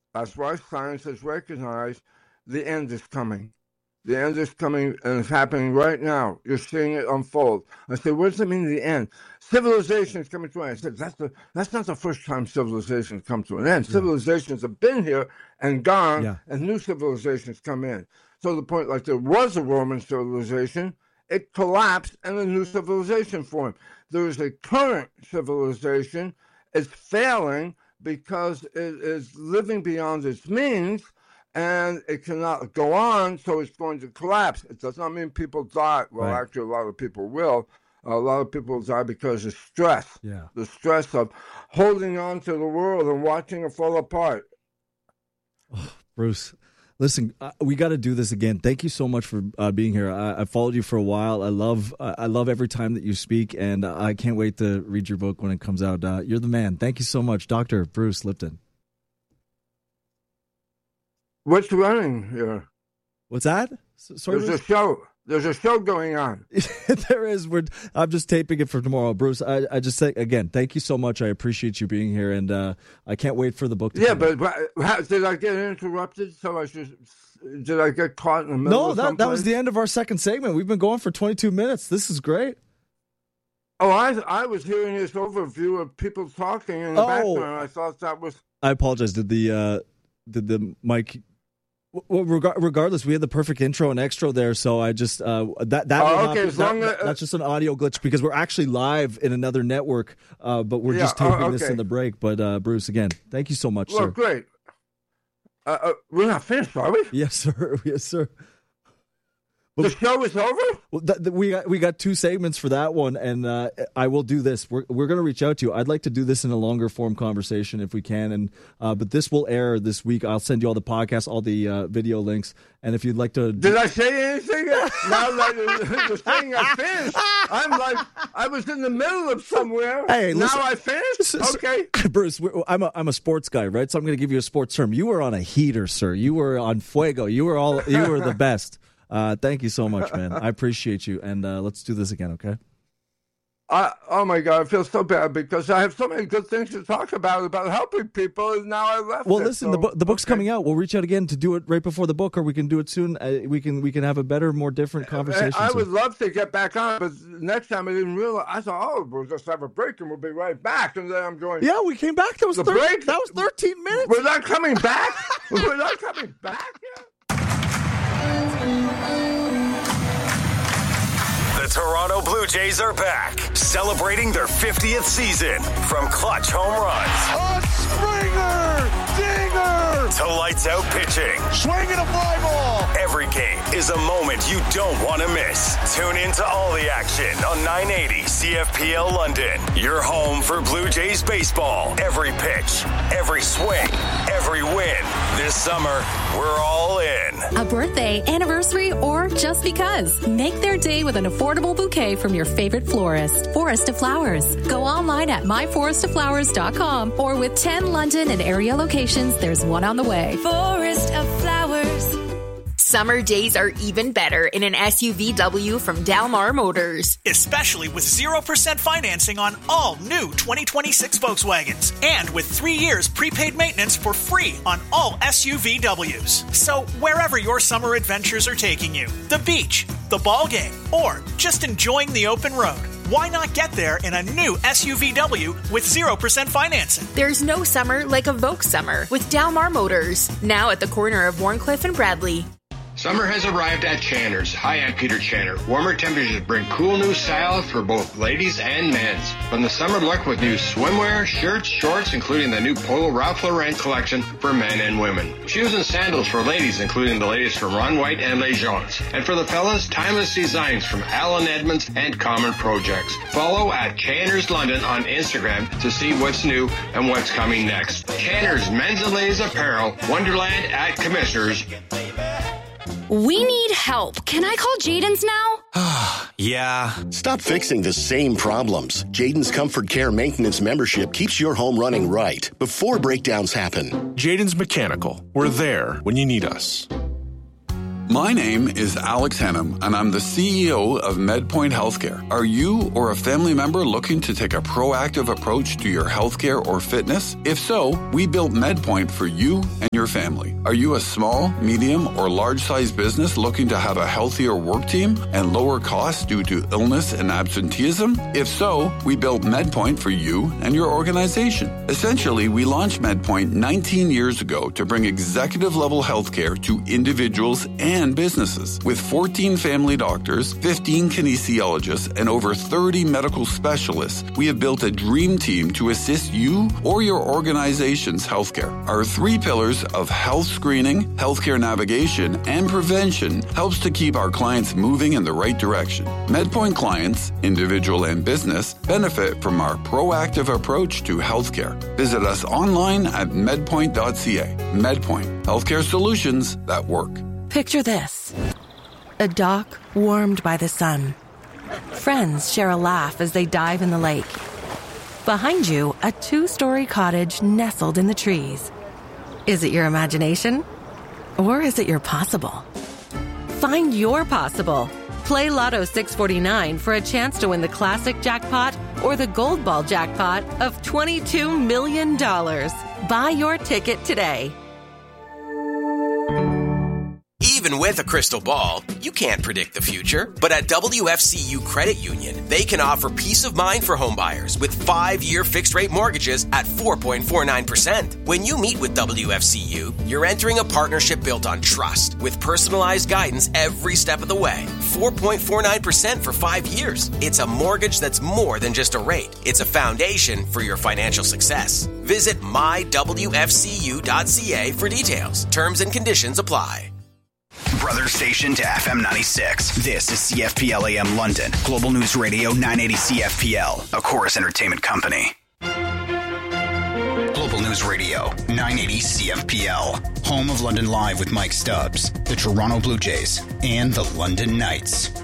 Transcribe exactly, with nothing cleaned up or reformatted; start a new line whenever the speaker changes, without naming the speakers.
That's why science has recognized the end is coming. The end is coming, and it's happening right now. You're seeing it unfold. I said, what does it mean, the end? Civilization is coming to an end. I said, that's, the, that's not the first time civilizations come to an end. Yeah. Civilizations have been here and gone, yeah. and new civilizations come in. So the point, like there was a Roman civilization, it collapsed, and a new civilization formed. There is a current civilization. It's failing because it is living beyond its means, and it cannot go on, so it's going to collapse. It does not mean people die. Well, right. actually, a lot of people will. A lot of people die because of stress.
Yeah.
The stress of holding on to the world and watching it fall apart.
Oh, Bruce, listen, uh, we got to do this again. Thank you so much for uh, being here. I, I followed you for a while. I love uh, I love every time that you speak, and uh, I can't wait to read your book when it comes out. Uh, you're the man. Thank you so much, Doctor Bruce Lipton.
What's running here?
What's that? Sorry,
There's Bruce? a show. There's a show going on.
There is. We're, I'm just taping it for tomorrow. Bruce, I, I just say, again, thank you so much. I appreciate you being here, and uh, I can't wait for the book to
yeah,
come
but, but how, did I get interrupted? So I should, did I get caught in the middle
No,
of
that, that was the end of our second segment. We've been going for twenty-two minutes. This is great.
Oh, I I was hearing this overview of people talking in the
oh.
background. I thought that was...
I apologize. Did the, uh, did the mic... Well, regardless, we had the perfect intro and extra there, so I just uh, that that,
oh,
will
okay,
not be, that, that that's just an audio glitch because we're actually live in another network, uh, but we're
yeah,
just taping
oh, okay.
this in the break. But uh, Bruce, again, thank you so much,
well,
sir.
Well, great. Uh, uh, we're not finished, are we?
Yes, sir. Yes, sir.
The show is over?
Well, th- th- we got we got two segments for that one, and uh, I will do this. We're we're going to reach out to you. I'd like to do this in a longer form conversation if we can, and uh, but this will air this week. I'll send you all the podcasts, all the uh, video links, and if you'd like to.
Did I say anything? Now that you're saying I finished, I'm like I was in the middle of somewhere.
Hey, listen,
now I finished. Okay,
Bruce, I'm a I'm a sports guy, right? So I'm going to give you a sports term. You were on a heater, sir. You were on fuego. You were all you were the best. Uh, thank you so much, man. I appreciate you, and uh, let's do this again, okay?
I, oh, my God, I feel so bad because I have so many good things to talk about, about helping people, and now I left
Well,
it,
listen,
so,
the, bu- the book's
okay.
coming out. We'll reach out again to do it right before the book, or we can do it soon. Uh, we can we can have a better, more different conversation.
I, I would
so.
love to get back on, but next time I didn't realize. I thought, oh, we'll just have a break, and we'll be right back. And then I'm going,
yeah, we came back. That was,
the
thir-
break?
That was thirteen minutes.
We're not coming back? We're not coming back yet?
The Toronto Blue Jays are back, celebrating their fiftieth season. From clutch home runs,
a Springer, dinger,
to lights out pitching,
swinging a fly ball.
Every game is a moment you don't want to miss. Tune in to all the action on nine eighty C F P L London. Your home for Blue Jays baseball. Every pitch, every swing, every win. This summer, we're all in.
A birthday, anniversary, or just because. Make their day with an affordable bouquet from your favorite florist. Forest of Flowers. Go online at my forest of flowers dot com or with ten London and area locations, there's one on the way.
Forest of Flowers. Summer days are even better in an S U V W from Dalmar Motors.
Especially with zero percent financing on all new twenty twenty-six Volkswagens. And with three years prepaid maintenance for free on all S U V Ws. So wherever your summer adventures are taking you, the beach, the ball game, or just enjoying the open road, why not get there in a new S U V W with zero percent financing?
There's no summer like a Volks summer with Dalmar Motors. Now at the corner of Warncliffe and Bradley.
Summer has arrived at Channer's. Hi, I'm Peter Channer. Warmer temperatures bring cool new style for both ladies and men's. From the summer look with new swimwear, shirts, shorts, including the new Polo Ralph Lauren collection for men and women. Shoes and sandals for ladies, including the latest from Ron White and Les Jones. And for the fellas, timeless designs from Alan Edmonds and Common Projects. Follow at Channer's London on Instagram to see what's new and what's coming next. Channer's Men's and Ladies Apparel, Wonderland at Commissioners.
We need help. Can I call Jaden's now?
Yeah.
Stop fixing the same problems. Jaden's Comfort Care Maintenance membership keeps your home running right before breakdowns happen.
Jaden's Mechanical. We're there when you need us.
My name is Alex Hannum, and I'm the C E O of MedPoint Healthcare. Are you or a family member looking to take a proactive approach to your healthcare or fitness? If so, we built MedPoint for you and your family. Are you a small, medium, or large-sized business looking to have a healthier work team and lower costs due to illness and absenteeism? If so, we built MedPoint for you and your organization. Essentially, we launched MedPoint nineteen years ago to bring executive-level healthcare to individuals and and businesses. With fourteen family doctors, fifteen kinesiologists, and over thirty medical specialists, we have built a dream team to assist you or your organization's healthcare. Our three pillars of health screening, healthcare navigation, and prevention helps to keep our clients moving in the right direction. MedPoint clients, individual and business, benefit from our proactive approach to healthcare. Visit us online at medpoint dot c a. MedPoint, healthcare solutions that work.
Picture this. A dock warmed by the sun. Friends share a laugh as they dive in the lake. Behind you, a two-story cottage nestled in the trees. Is it your imagination? Or is it your possible? Find your possible. Play Lotto six forty-nine for a chance to win the classic jackpot or the gold ball jackpot of twenty-two million dollars. Buy your ticket today.
Even with a crystal ball, you can't predict the future. But at W F C U Credit Union, they can offer peace of mind for homebuyers with five-year fixed-rate mortgages at four point four nine percent. When you meet with W F C U, you're entering a partnership built on trust with personalized guidance every step of the way. four point four nine percent for five years. It's a mortgage that's more than just a rate. It's a foundation for your financial success. Visit my w f c u dot c a for details. Terms and conditions apply.
Brother station to F M ninety-six. This is C F P L A M London. Global News Radio nine eighty C F P L. A Chorus Entertainment Company. Global News Radio nine eighty C F P L. Home of London Live with Mike Stubbs, the Toronto Blue Jays, and the London Knights.